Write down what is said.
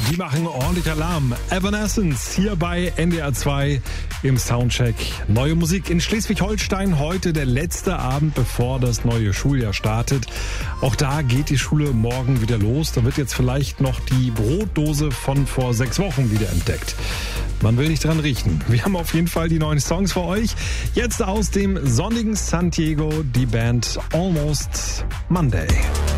die machen ordentlich Alarm. Evanescence hier bei NDR 2 im Soundcheck. Neue Musik in Schleswig-Holstein. Heute der letzte Abend, bevor das neue Schuljahr startet. Auch da geht die Schule morgen wieder los. Da wird jetzt vielleicht noch die Brotdose von vor 6 Wochen wieder entdeckt. Man will nicht dran riechen. Wir haben auf jeden Fall die neuen Songs für euch. Jetzt aus dem sonnigen San Diego die Band Almost Monday.